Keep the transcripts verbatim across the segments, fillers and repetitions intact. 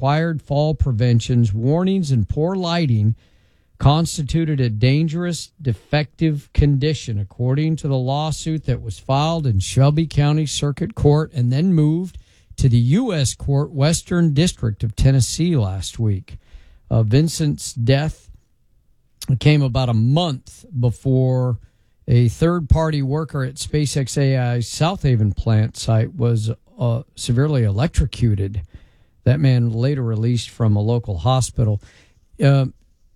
required fall preventions, warnings, and poor lighting constituted a dangerous, defective condition, according to the lawsuit that was filed in Shelby County Circuit Court and then moved to the U S Court, Western District of Tennessee last week. Uh, Vincent's death came about a month before a third-party worker at SpaceX A I's South Haven plant site was uh, severely electrocuted. That man later released from a local hospital. Uh,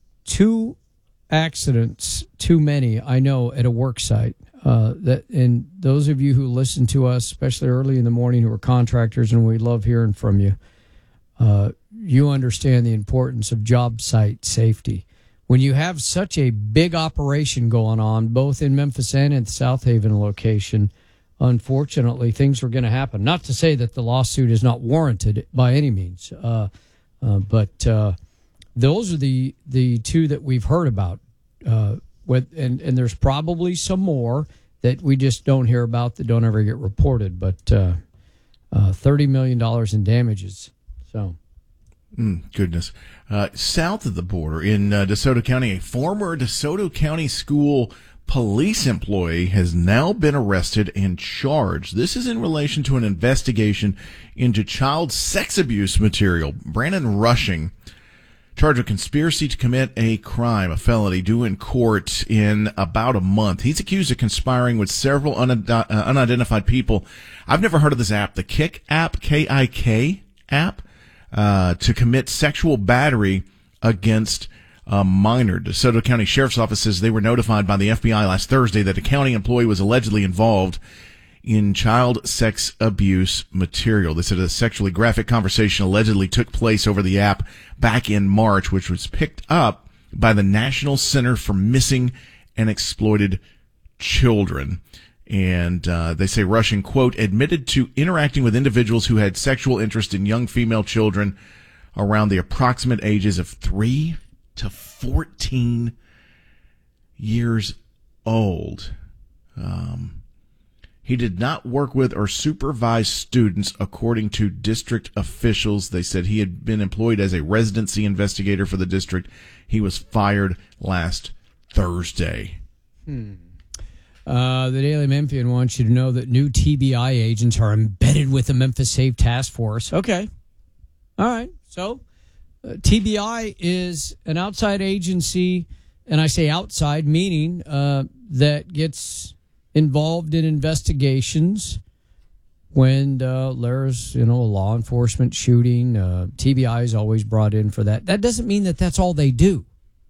two accidents, too many, I know, at a work site. Uh, that and those of you who listen to us, especially early in the morning, who are contractors, and we love hearing from you, uh, you understand the importance of job site safety. When you have such a big operation going on, both in Memphis and at the South Haven location, unfortunately, things are going to happen. Not to say that the lawsuit is not warranted by any means, uh, uh, but uh, those are the the two that we've heard about. Uh, with and, and there's probably some more that we just don't hear about that don't ever get reported. But uh, uh, thirty million dollars in damages. So. Mm, goodness. Uh, south of the border in uh, DeSoto County, a former DeSoto County school police employee has now been arrested and charged. This is in relation to an investigation into child sex abuse material. Brandon Rushing, charged with conspiracy to commit a crime, a felony, due in court in about a month. He's accused of conspiring with several unid- uh, unidentified people. I've never heard of this app, the Kik app, K I K app. Uh, to commit sexual battery against a minor. DeSoto County Sheriff's Office says they were notified by the F B I last Thursday that a county employee was allegedly involved in child sex abuse material. They said a sexually graphic conversation allegedly took place over the app back in March, which was picked up by the National Center for Missing and Exploited Children. And uh, they say Rushing, quote, admitted to interacting with individuals who had sexual interest in young female children around the approximate ages of three to fourteen years old. Um, he did not work with or supervise students, according to district officials. They said he had been employed as a residency investigator for the district. He was fired last Thursday. Hmm. Uh, the Daily Memphian wants you to know that new T B I agents are embedded with the Memphis Safe Task Force. Okay. All right. So uh, T B I is an outside agency, and I say outside, meaning uh, that gets involved in investigations when uh, there's, you know, a law enforcement shooting. Uh, T B I is always brought in for that. That doesn't mean that that's all they do.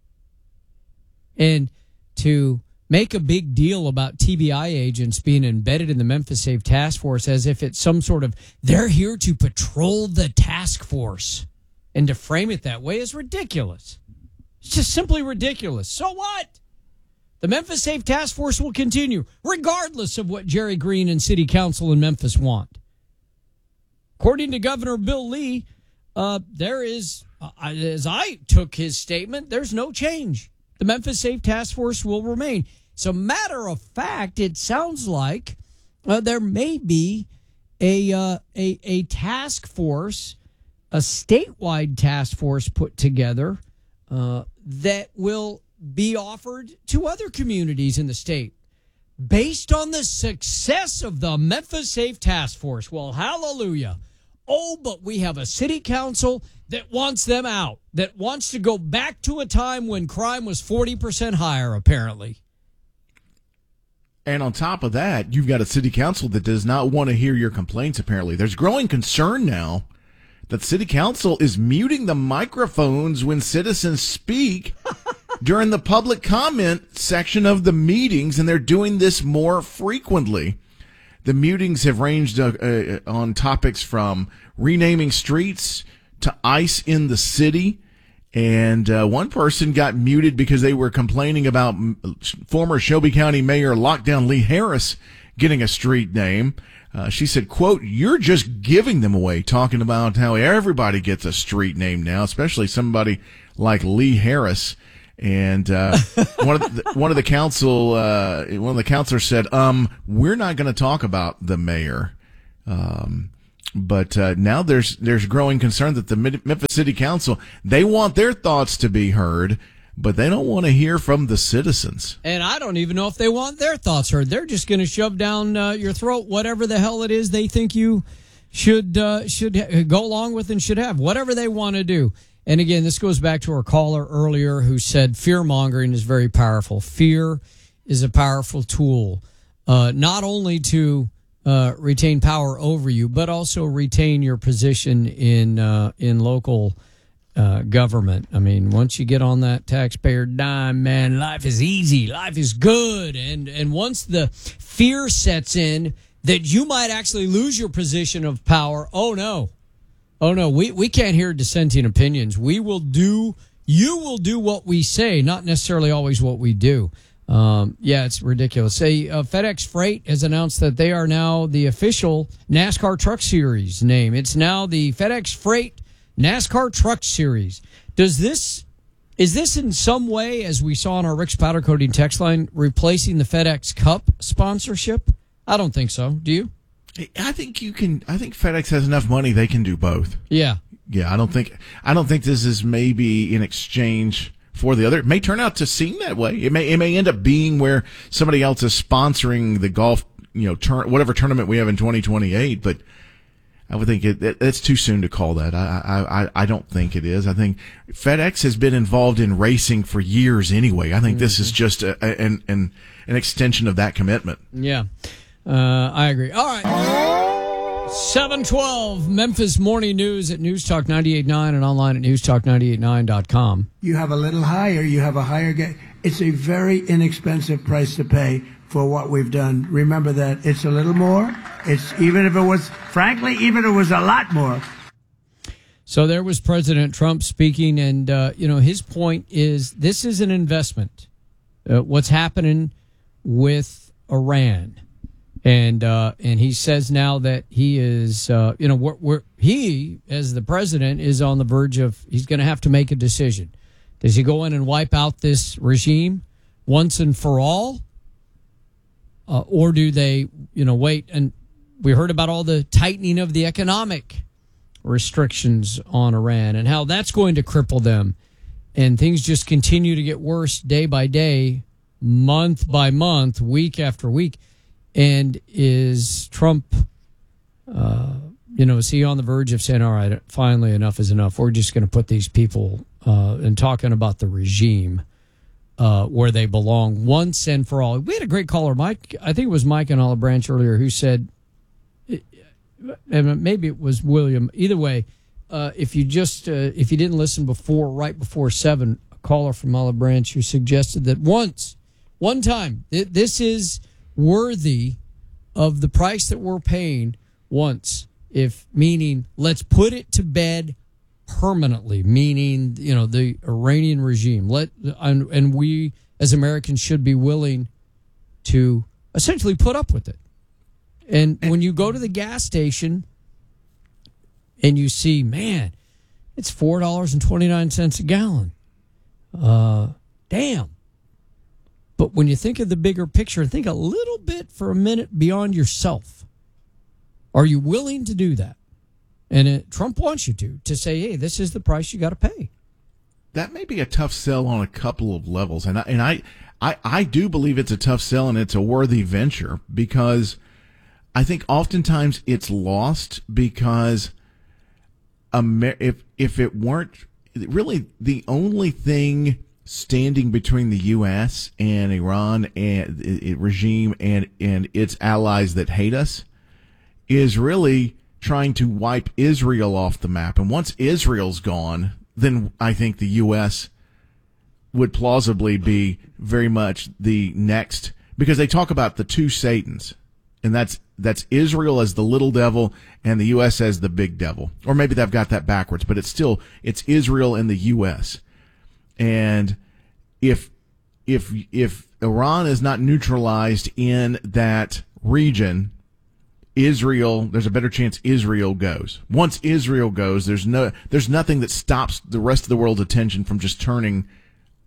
And to make a big deal about T B I agents being embedded in the Memphis Safe Task Force as if it's some sort of, they're here to patrol the task force, and to frame it that way is ridiculous. It's just simply ridiculous. So what? The Memphis Safe Task Force will continue, regardless of what Jerry Green and City Council in Memphis want. According to Governor Bill Lee, uh, there is, uh, as I took his statement, there's no change. The Memphis Safe Task Force will remain. As a matter of fact, it sounds like uh, there may be a, uh, a a task force, a statewide task force put together uh, that will be offered to other communities in the state based on the success of the Memphis Safe Task Force. Well, hallelujah. Oh, but we have a city council that wants them out, that wants to go back to a time when crime was forty percent higher, apparently. And on top of that, you've got a city council that does not want to hear your complaints, apparently. There's growing concern now that city council is muting the microphones when citizens speak during the public comment section of the meetings, and they're doing this more frequently. The mutings have ranged uh, uh, on topics from renaming streets to ICE in the city. And uh, one person got muted because they were complaining about former Shelby County Mayor Lockdown Lee Harris getting a street name. Uh, she said, quote, you're just giving them away, talking about how everybody gets a street name now, especially somebody like Lee Harris. And uh, one of the, one of the council, uh, one of the councilors said, "Um, we're not going to talk about the mayor." Um, But uh, now there's there's growing concern that the Memphis City Council, they want their thoughts to be heard, but they don't want to hear from the citizens. And I don't even know if they want their thoughts heard. They're just going to shove down uh, your throat whatever the hell it is they think you should uh, should ha- go along with and should have, whatever they want to do. And again, this goes back to our caller earlier who said fear-mongering is very powerful. Fear is a powerful tool, uh, not only to uh, retain power over you, but also retain your position in uh, in local uh, government. I mean, once you get on that taxpayer dime, man, life is easy. Life is good. And, and once the fear sets in that you might actually lose your position of power, oh, no. Oh, no, we, we can't hear dissenting opinions. We will do, you will do what we say, not necessarily always what we do. Um, yeah, it's ridiculous. Say, uh, FedEx Freight has announced that they are now the official NASCAR Truck Series name. It's now the FedEx Freight NASCAR Truck Series. Does this, is this in some way, as we saw on our Rick's Powder Coating text line, replacing the FedEx Cup sponsorship? I don't think so. Do you? I think you can. I think FedEx has enough money; they can do both. Yeah, yeah. I don't think. I don't think this is maybe in exchange for the other. It may turn out to seem that way. It may. It may end up being where somebody else is sponsoring the golf, you know, turn whatever tournament we have in twenty twenty-eight. But I would think it, it, it's too soon to call that. I, I. I don't think it is. I think FedEx has been involved in racing for years anyway. I think mm-hmm. this is just a, a, an an an extension of that commitment. Yeah. Uh, I agree. All right. seven twelve, Memphis Morning News at News Talk ninety-eight point nine and online at news talk ninety-eight point nine dot com. You have a little higher, you have a higher get. It's a very inexpensive price to pay for what we've done. Remember that it's a little more. It's even if it was, frankly, even if it was a lot more. So there was President Trump speaking, and, uh, you know, his point is this is an investment. Uh, what's happening with Iran. And uh, and he says now that he is, uh, you know, we're, we're, he, as the president, is on the verge of, he's going to have to make a decision. Does he go in and wipe out this regime once and for all? Uh, or do they, you know, wait? And we heard about all the tightening of the economic restrictions on Iran and how that's going to cripple them. And things just continue to get worse day by day, month by month, week after week. And is Trump, uh, you know, is he on the verge of saying, all right, finally enough is enough. We're just going to put these people uh, and talking about the regime uh, where they belong once and for all. We had a great caller, Mike. I think it was Mike in Olive Branch earlier who said, and maybe it was William. Either way, uh, if you just, uh, if you didn't listen before, right before seven, a caller from Olive Branch who suggested that once, one time, th- this is worthy of the price that we're paying once, if meaning let's put it to bed permanently, meaning, you know, the Iranian regime. Let and, and we as Americans should be willing to essentially put up with it. And when you go to the gas station and you see, man, it's four dollars and twenty-nine cents a gallon. Uh, damn. But when you think of the bigger picture, think a little bit for a minute beyond yourself. Are you willing to do that? And it, Trump wants you to, to say, hey, this is the price you got to pay. That may be a tough sell on a couple of levels. And I, and I, I, I do believe it's a tough sell and it's a worthy venture because I think oftentimes it's lost because Amer- if, if it weren't really the only thing standing between the U S and Iran and the regime and, and its allies that hate us is really trying to wipe Israel off the map. And once Israel's gone, then I think the U S would plausibly be very much the next, because they talk about the two Satans, and that's that's Israel as the little devil and the U S as the big devil. Or maybe they've got that backwards, but it's still, it's Israel and the U S. And if if if Iran is not neutralized in that region, Israel, there's a better chance Israel goes. Once Israel goes, there's no there's nothing that stops the rest of the world's attention from just turning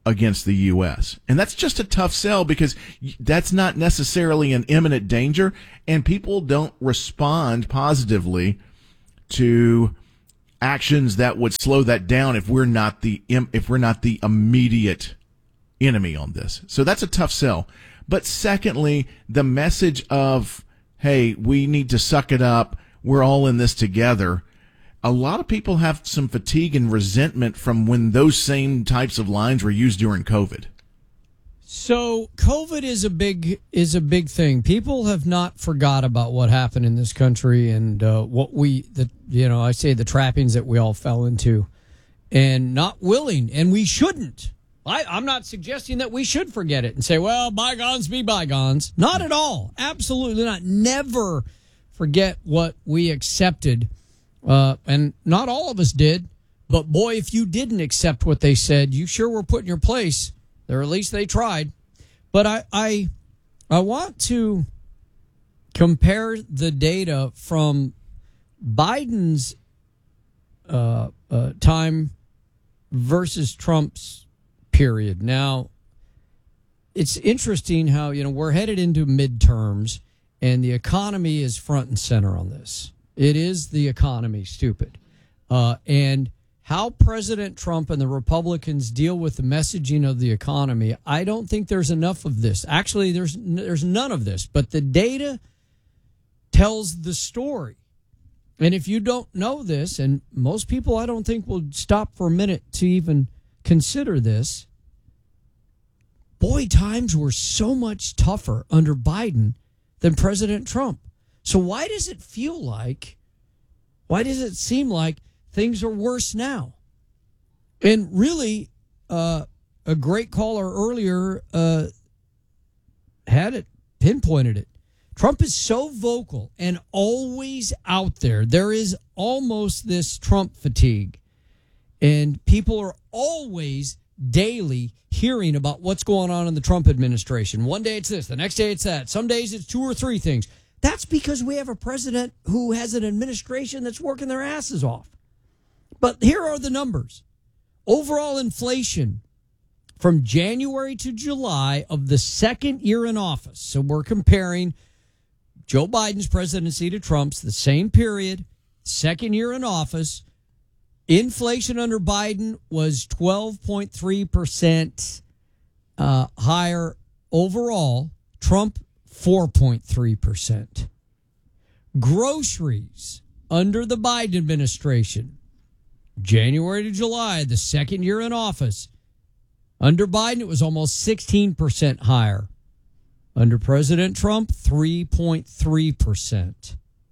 against the U S. And that's just a tough sell because that's not necessarily an imminent danger, and people don't respond positively to actions that would slow that down if we're not the if we're not the immediate enemy on this. So that's a tough sell. But secondly, the message of, hey, we need to suck it up, we're all in this together. A lot of people have some fatigue and resentment from when those same types of lines were used during COVID. So COVID is a big is a big thing. People have not forgot about what happened in this country and uh, what we the you know I say the trappings that we all fell into, and not willing, and we shouldn't. I, I'm not suggesting that we should forget it and say, well, bygones be bygones. Not at all. Absolutely not. Never forget what we accepted. Uh, and not all of us did. But, boy, if you didn't accept what they said, you sure were put in your place. Or at least they tried. But I, I, I want to compare the data from Biden's uh, uh, time versus Trump's period. Now, it's interesting how, you know, we're headed into midterms and the economy is front and center on this. It is the economy, stupid. Uh, and how President Trump and the Republicans deal with the messaging of the economy, I don't think there's enough of this. Actually, there's there's none of this. But the data tells the story. And if you don't know this, and most people I don't think will stop for a minute to even consider this, boy, times were so much tougher under Biden than President Trump. So why does it feel like, why does it seem like things are worse now? And really, uh, a great caller earlier uh, had it, pinpointed it. Trump is so vocal and always out there. There is almost this Trump fatigue. And people are always daily hearing about what's going on in the Trump administration. One day it's this, the next day it's that. Some days it's two or three things. That's because we have a president who has an administration that's working their asses off. But here are the numbers. Overall inflation from January to July of the second year in office. So we're comparing Joe Biden's presidency to Trump's, the same period, second year in office. Inflation under Biden was twelve point three percent uh, higher overall. Trump, four point three percent. Groceries under the Biden administration, January to July, the second year in office. Under Biden, it was almost sixteen percent higher. Under President Trump, three point three percent.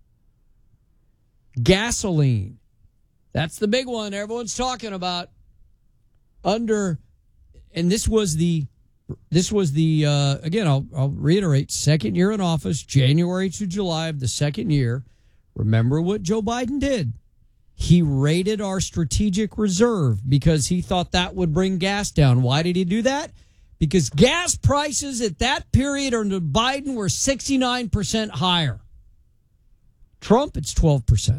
Gasoline. That's the big one everyone's talking about. Under, and this was the, this was the, uh, again, I'll, I'll reiterate, second year in office, January to July of the second year. Remember what Joe Biden did. He raided our strategic reserve because he thought that would bring gas down. Why did he do that? Because gas prices at that period under Biden were sixty-nine percent higher. Trump, it's twelve percent.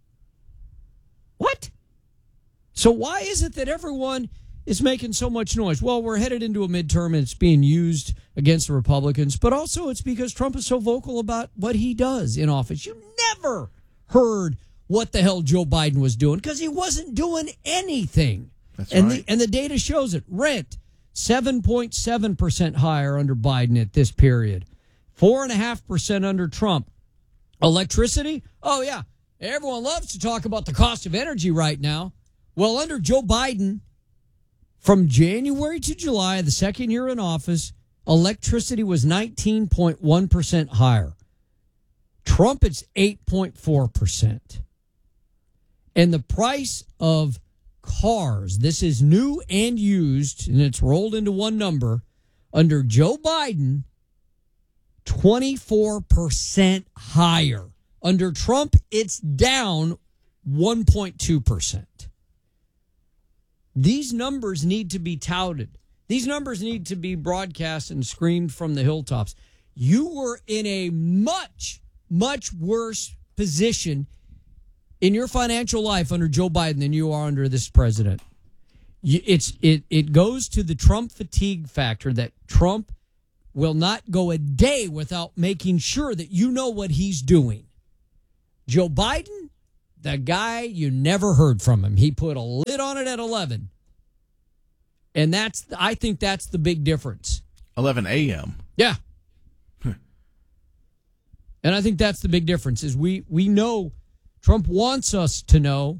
What? So why is it that everyone is making so much noise? Well, we're headed into a midterm and it's being used against the Republicans, but also it's because Trump is so vocal about what he does in office. You never heard what the hell Joe Biden was doing because he wasn't doing anything. That's and right. The, and the data shows it. Rent, seven point seven percent higher under Biden at this period. four point five percent under Trump. Electricity? Oh, yeah. Everyone loves to talk about the cost of energy right now. Well, under Joe Biden, from January to July, the second year in office, electricity was nineteen point one percent higher. Trump, it's eight point four percent. And the price of cars, this is new and used, and it's rolled into one number, under Joe Biden, twenty-four percent higher. Under Trump, it's down one point two percent. These numbers need to be touted. These numbers need to be broadcast and screamed from the hilltops. You were in a much, much worse position in your financial life under Joe Biden than you are under this president. you, it's it it goes to the Trump fatigue factor that Trump will not go a day without making sure that you know what he's doing. Joe Biden, the guy, you never heard from him. He put a lid on it at eleven. And that's, I think that's the big difference. eleven a.m. Yeah. And I think that's the big difference is we, we know Trump wants us to know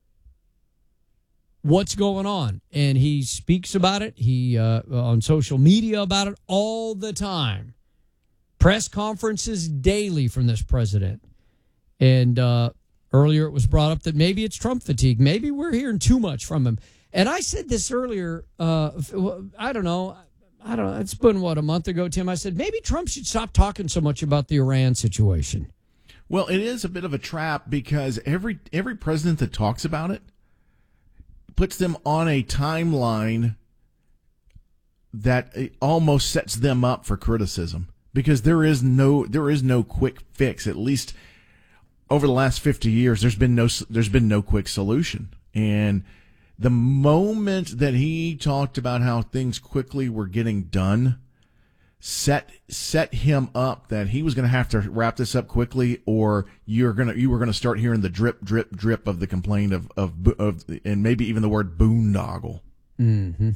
what's going on. And he speaks about it. He uh, on social media about it all the time. Press conferences daily from this president. And uh, earlier it was brought up that maybe it's Trump fatigue. Maybe we're hearing too much from him. And I said this earlier, uh, I don't know, I don't know, it's been, what, a month ago, Tim? I said, maybe Trump should stop talking so much about the Iran situation. Well, it is a bit of a trap because every every president that talks about it puts them on a timeline that almost sets them up for criticism because there is no there is no quick fix. At least over the last fifty years, there's been no there's been no quick solution. And the moment that he talked about how things quickly were getting done, set set him up that he was going to have to wrap this up quickly, or you're gonna you were going to start hearing the drip, drip, drip of the complaint of of, of and maybe even the word boondoggle. Mm-hmm.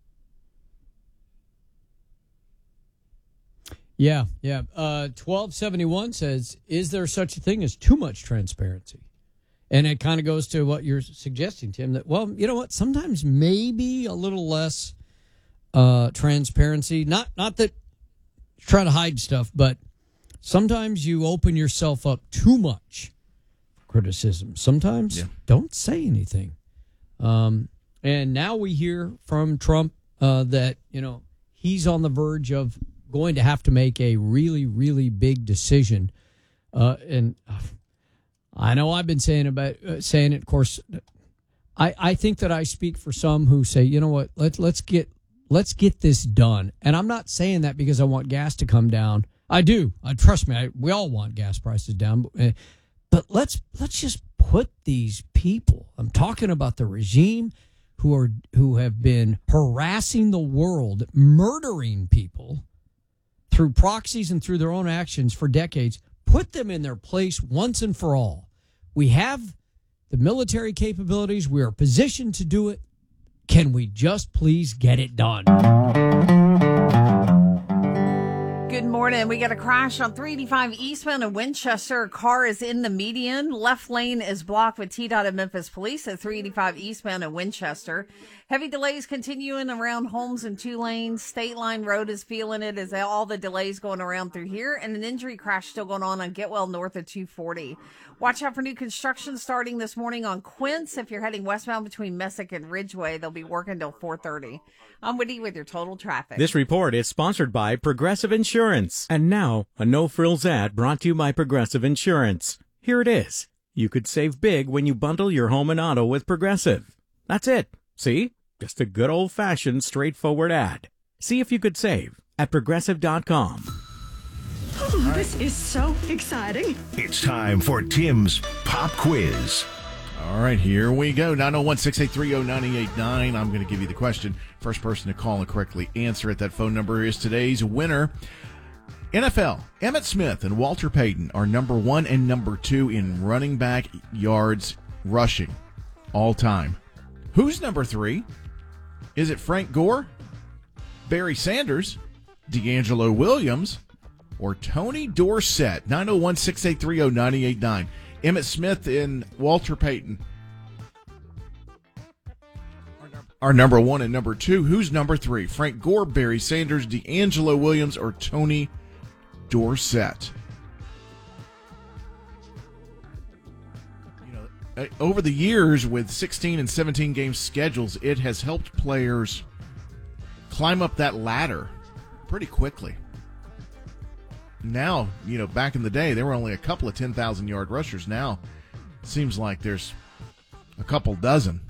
Yeah, yeah. Uh, twelve seventy-one says, "Is there such a thing as too much transparency?" And it kind of goes to what you're suggesting, Tim, that, well, you know what, sometimes maybe a little less uh, transparency. Not not that you're trying to hide stuff, but sometimes you open yourself up too much for criticism. Sometimes yeah. Don't say anything. Um, and now we hear from Trump uh, that, you know, he's on the verge of going to have to make a really, really big decision. Uh, and... Uh, I know I've been saying about uh, saying it. Of course, I, I think that I speak for some who say, you know what, let's let's get let's get this done. And I'm not saying that because I want gas to come down. I do. I trust me. I, we all want gas prices down. But, uh, but let's let's just put these people. I'm talking about the regime who are who have been harassing the world, murdering people through proxies and through their own actions for decades. Put them in their place once and for all. We have the military capabilities. We are positioned to do it. Can we just please get it done? Good morning. We got a crash on three eighty-five eastbound in Winchester. A car is in the median. Left lane is blocked with T DOT and Memphis Police at three eighty-five eastbound in Winchester. Heavy delays continuing around Holmes and two lanes. State Line Road is feeling it as all the delays going around through here. And an injury crash still going on on Getwell north of two forty. Watch out for new construction starting this morning on Quince. If you're heading westbound between Messick and Ridgeway, they'll be working till four thirty. I'm Woody with your total traffic. This report is sponsored by Progressive Insurance. And now, a no-frills ad brought to you by Progressive Insurance. Here it is. You could save big when you bundle your home and auto with Progressive. That's it. See? Just a good old-fashioned, straightforward ad. See if you could save at Progressive dot com. Oh, this is so exciting. It's time for Tim's Pop Quiz. All right, here we go. nine oh one, six eight three, oh nine eight nine. I'm going to give you the question. First person to call and correctly answer it. That phone number is today's winner. N F L, Emmitt Smith and Walter Payton are number one and number two in running back yards rushing all time. Who's number three? Is it Frank Gore, Barry Sanders, D'Angelo Williams, or Tony Dorsett? nine oh one, six eight three, oh nine eight nine. Emmitt Smith and Walter Payton are number one and number two. Who's number three? Frank Gore, Barry Sanders, D'Angelo Williams, or Tony Dorsett? You know, over the years with sixteen and seventeen game schedules, it has helped players climb up that ladder pretty quickly. Now, you know, back in the day, there were only a couple of ten thousand yard rushers. Now, it seems like there's a couple dozen.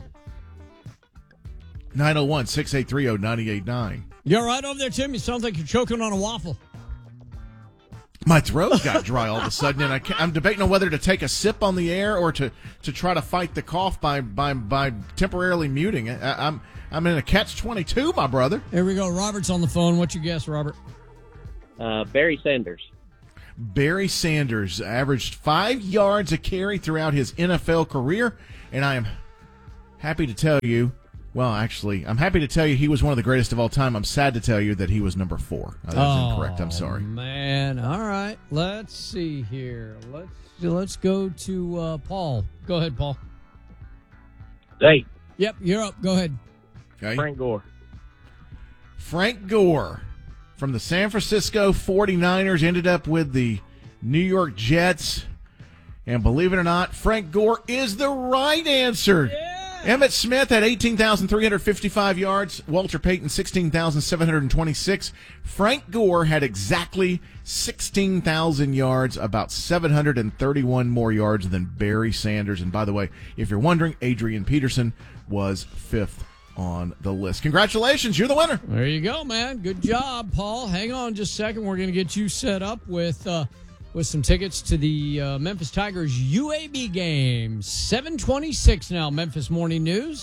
nine oh one, six eight three, oh nine eight nine. You all right over there, Tim? You sound like you're choking on a waffle. My throat got dry all of a sudden, and I can't, I'm debating on whether to take a sip on the air or to, to try to fight the cough by by, by temporarily muting it. I, I'm I'm in a catch twenty-two, my brother. Here we go. Robert's on the phone. What's your guess, Robert? Uh, Barry Sanders. Barry Sanders averaged five yards a carry throughout his N F L career, and I am happy to tell you, well, actually, I'm happy to tell you he was one of the greatest of all time. I'm sad to tell you that he was number four. Uh, that was oh, incorrect. I'm sorry. Man, all right. Let's see here. Let's let's go to uh, Paul. Go ahead, Paul. Hey. Yep, you're up. Go ahead. Okay. Frank Gore. Frank Gore from the San Francisco forty-niners ended up with the New York Jets. And believe it or not, Frank Gore is the right answer. Yeah. Emmitt Smith had eighteen thousand three hundred fifty-five yards. Walter Payton, sixteen thousand seven hundred twenty-six. Frank Gore had exactly sixteen thousand yards, about seven hundred thirty-one more yards than Barry Sanders. And by the way, if you're wondering, Adrian Peterson was fifth on the list. Congratulations, you're the winner. There you go, man. Good job, Paul. Hang on just a second. We're going to get you set up with uh, with some tickets to the uh, Memphis Tigers U A B game. seven twenty-six now, Memphis Morning News.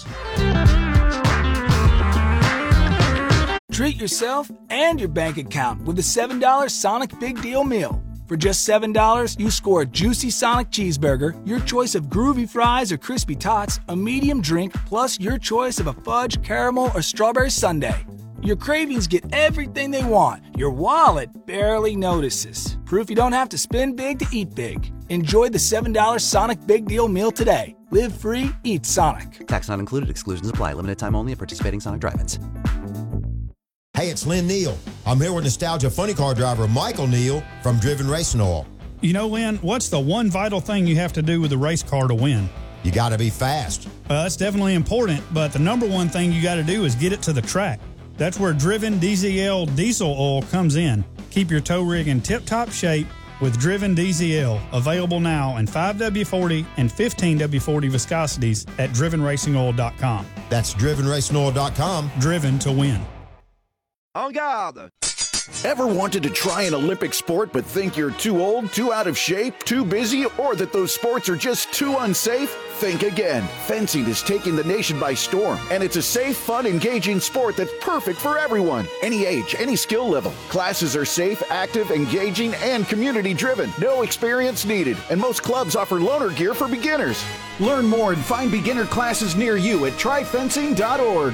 Treat yourself and your bank account with the seven dollar Sonic Big Deal Meal. For just seven dollars, you score a juicy Sonic cheeseburger, your choice of groovy fries or crispy tots, a medium drink, plus your choice of a fudge, caramel, or strawberry sundae. Your cravings get everything they want. Your wallet barely notices. Proof you don't have to spend big to eat big. Enjoy the seven dollar Sonic Big Deal Meal today. Live free, eat Sonic. Tax not included. Exclusions apply. Limited time only at participating Sonic drive-ins. Hey, it's Lynn Neal. I'm here with Nostalgia Funny Car driver Michael Neal from Driven Racing Oil. You know, Lynn, what's the one vital thing you have to do with a race car to win? You got to be fast. Well, that's definitely important, but the number one thing you got to do is get it to the track. That's where Driven D Z L diesel oil comes in. Keep your tow rig in tip-top shape with Driven D Z L, available now in five W forty and fifteen W forty viscosities at driven racing oil dot com. That's driven racing oil dot com. Driven to win. En garde! Ever wanted to try an Olympic sport but think you're too old, too out of shape, too busy, or that those sports are just too unsafe? Think again. Fencing is taking the nation by storm, and it's a safe, fun, engaging sport that's perfect for everyone. Any age, any skill level. Classes are safe, active, engaging, and community-driven. No experience needed, and most clubs offer loaner gear for beginners. Learn more and find beginner classes near you at try fencing dot org.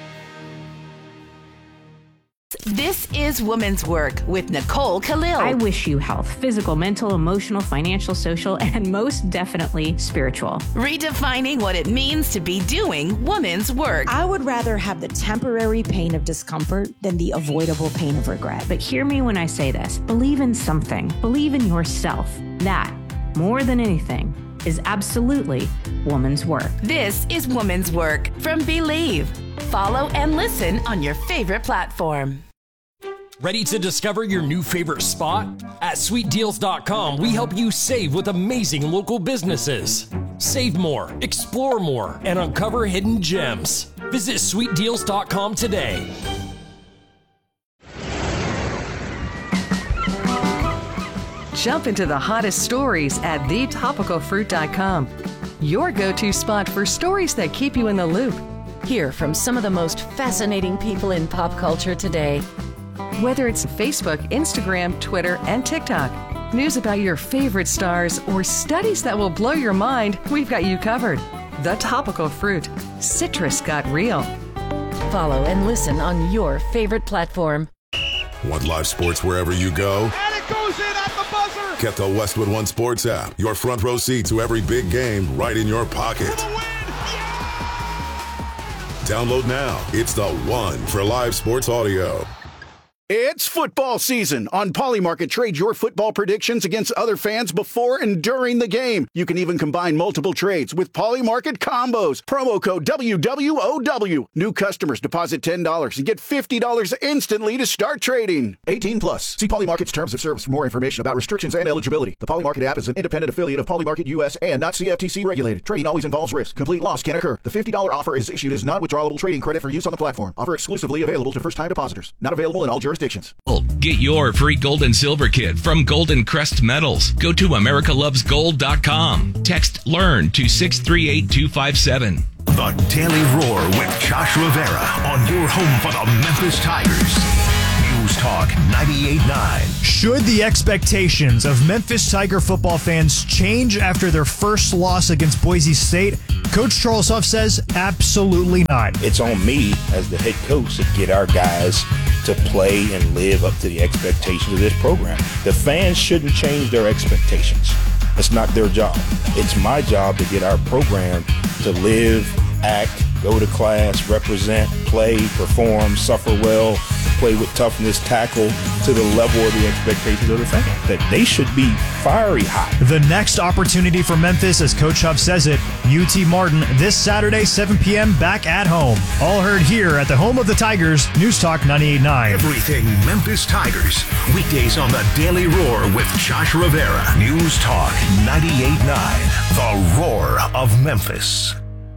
This is Women's Work with Nicole Khalil. I wish you health, physical, mental, emotional, financial, social, and most definitely spiritual. Redefining what it means to be doing women's work. I would rather have the temporary pain of discomfort than the avoidable pain of regret. But hear me when I say this. Believe in something. Believe in yourself. That, more than anything, is absolutely woman's work. This is Woman's Work from Believe. Follow and listen on your favorite platform. Ready to discover your new favorite spot? At sweet deals dot com, we help you save with amazing local businesses. Save more, explore more, and uncover hidden gems. Visit sweet deals dot com today. Jump into the hottest stories at the topical fruit dot com. Your go-to spot for stories that keep you in the loop. Hear from some of the most fascinating people in pop culture today. Whether it's Facebook, Instagram, Twitter, and TikTok, news about your favorite stars, or studies that will blow your mind, we've got you covered. The Topical Fruit. Citrus got real. Follow and listen on your favorite platform. Want live sports wherever you go? And it goes in at the buzzer! Get the Westwood One Sports app. Your front row seat to every big game right in your pocket. Download now. It's the one for live sports audio. It's football season. On Polymarket, trade your football predictions against other fans before and during the game. You can even combine multiple trades with Polymarket combos. Promo code W W O W. New customers deposit ten dollars and get fifty dollars instantly to start trading. eighteen plus. See Polymarket's terms of service for more information about restrictions and eligibility. The Polymarket app is an independent affiliate of Polymarket U S and not C F T C regulated. Trading always involves risk. Complete loss can occur. The fifty dollars offer is issued as non-withdrawable trading credit for use on the platform. Offer exclusively available to first-time depositors. Not available in all jurisdictions. jurisdictions. Get your free gold and silver kit from Golden Crest Metals. Go to america loves gold dot com. Text LEARN to six three eight two five seven. The Daily Roar with Josh Rivera on your home for the Memphis Tigers. News Talk ninety-eight point nine. Should the expectations of Memphis Tiger football fans change after their first loss against Boise State? Coach Charles Huff says absolutely not. It's on me as the head coach to get our guys to play and live up to the expectations of this program. The fans shouldn't change their expectations. It's not their job. It's my job to get our program to live, act, go to class, represent, play, perform, suffer well, play with toughness, tackle to the level of the expectations of the fans. That they should be fiery hot. The next opportunity for Memphis, as Coach Huff says it, U T Martin, this Saturday, seven p.m. back at home. All heard here at the home of the Tigers, News Talk ninety-eight point nine. Everything Memphis Tigers. Weekdays on the Daily Roar with Josh Rivera. News Talk ninety-eight point nine. The Roar of Memphis.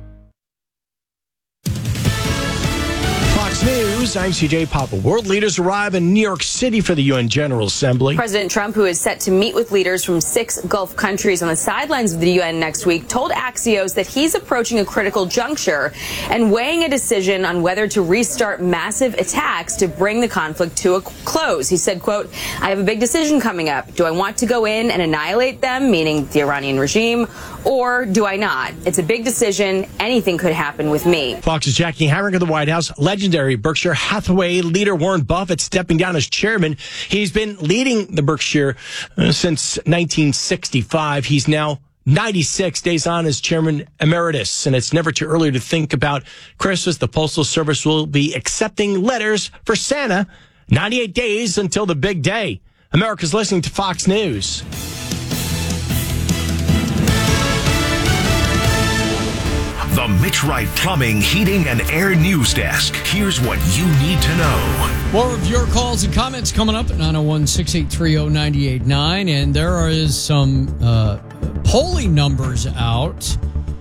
Fox News, I'm C J Papa. World leaders arrive in New York City for the U N General Assembly. President Trump, who is set to meet with leaders from six Gulf countries on the sidelines of the U N next week, told Axios that he's approaching a critical juncture and weighing a decision on whether to restart massive attacks to bring the conflict to a close. He said, quote, I have a big decision coming up. Do I want to go in and annihilate them, meaning the Iranian regime, or do I not? It's a big decision. Anything could happen with me. Fox's Jackie Hamrick of the White House. Legendary Berkshire Hathaway leader Warren Buffett stepping down as chairman. He's been leading the Berkshire uh, since nineteen sixty-five. He's now ninety-six days on as chairman emeritus, and it's never too early to think about Christmas. The Postal Service will be accepting letters for Santa ninety-eight days until the big day. America's listening to Fox News. The Mitch Wright Plumbing, Heating, and Air News Desk. Here's what you need to know. More of your calls and comments coming up at nine oh one, six eight three, oh nine eight nine. And there is some uh, polling numbers out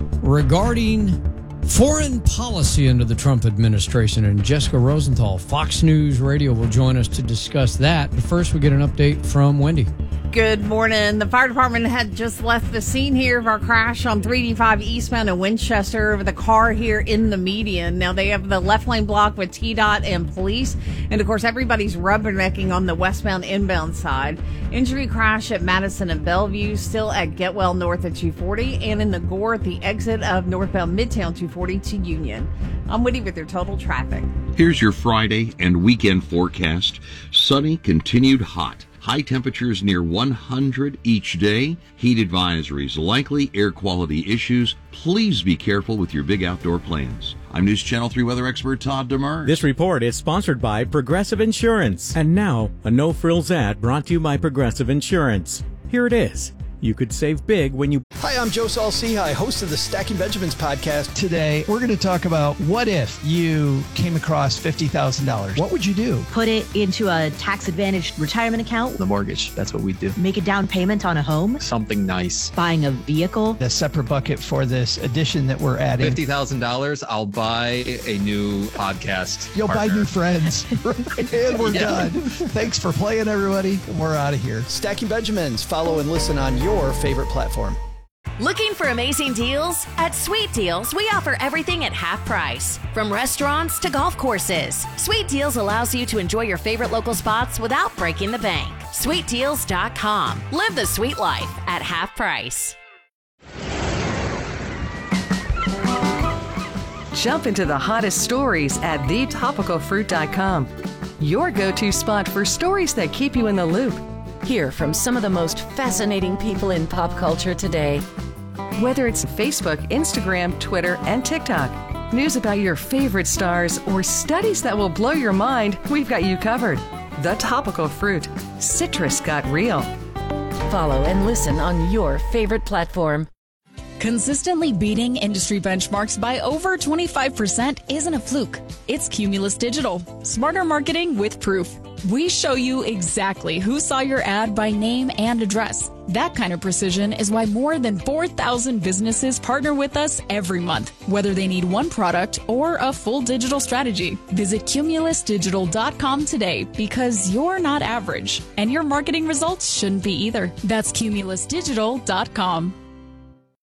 regarding foreign policy under the Trump administration. And Jessica Rosenthal, Fox News Radio, will join us to discuss that. But first, we get an update from Wendy. Good morning. The fire department had just left the scene here of our crash on three eighty-five eastbound in Winchester with a car here in the median. Now, they have the left lane blocked with T DOT and police. And, of course, everybody's rubbernecking on the westbound inbound side. Injury crash at Madison and Bellevue, still at Getwell north of two forty, and in the Gore at the exit of northbound Midtown two forty to Union. I'm Woody with your total traffic. Here's your Friday and weekend forecast. Sunny, continued hot. High temperatures near one hundred each day. Heat advisories, likely air quality issues. Please be careful with your big outdoor plans. I'm News Channel three weather expert Todd Demers. This report is sponsored by Progressive Insurance. And now, a no-frills ad brought to you by Progressive Insurance. Here it is. You could save big when you... Hi, I'm Joe Saul-Sehy, host of the Stacking Benjamins podcast. Today, we're going to talk about what if you came across fifty thousand dollars. What would you do? Put it into a tax-advantaged retirement account. The mortgage, that's what we do. Make a down payment on a home. Something nice. Buying a vehicle. A separate bucket for this addition that we're adding. fifty thousand dollars, I'll buy a new podcast You'll partner. buy new friends. And we're Yeah. done. Thanks for playing, everybody. We're out of here. Stacking Benjamins. Follow and listen on your favorite platform. Looking for amazing deals? At Sweet Deals, we offer everything at half price. From restaurants to golf courses, Sweet Deals allows you to enjoy your favorite local spots without breaking the bank. sweet deals dot com. Live the sweet life at half price. Jump into the hottest stories at the topical fruit dot com. Your go-to spot for stories that keep you in the loop. Hear from some of the most fascinating people in pop culture today. Whether it's Facebook, Instagram, Twitter, and TikTok, news about your favorite stars, or studies that will blow your mind, we've got you covered. The Topical Fruit. Citrus got real. Follow and listen on your favorite platform. Consistently beating industry benchmarks by over twenty-five percent isn't a fluke. It's Cumulus Digital. Smarter marketing with proof. We show you exactly who saw your ad by name and address. That kind of precision is why more than four thousand businesses partner with us every month, whether they need one product or a full digital strategy. Visit cumulus digital dot com today because you're not average, and your marketing results shouldn't be either. That's cumulus digital dot com.